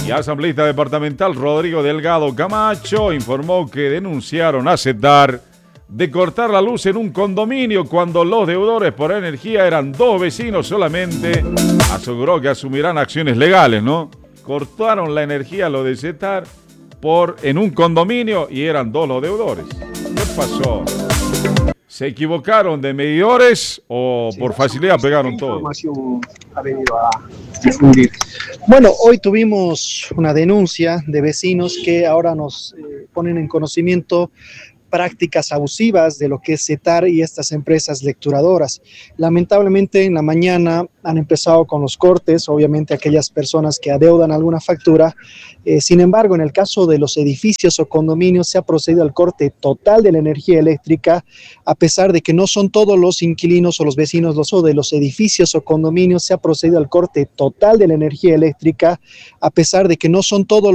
Y asambleísta departamental Rodrigo Delgado Camacho informó que denunciaron a CETAR de cortar la luz en un condominio cuando los deudores por energía eran 2 vecinos solamente. Aseguró que asumirán acciones legales, ¿no? Cortaron la energía lo de CETAR en un condominio y eran 2 los deudores. ¿Qué pasó? ¿Se equivocaron de medidores o por facilidad pegaron todo? Ha venido a difundir. Bueno, hoy tuvimos una denuncia de vecinos que ahora nos ponen en conocimiento prácticas abusivas de lo que es CETAR y estas empresas lecturadoras. Lamentablemente en la mañana han empezado con los cortes, obviamente aquellas personas que adeudan alguna factura. Sin embargo, en el caso de los edificios o condominios se ha procedido al corte total de la energía eléctrica, a pesar de que no son todos los inquilinos o los vecinos de los edificios o condominios, se ha procedido al corte total de la energía eléctrica, a pesar de que no son todos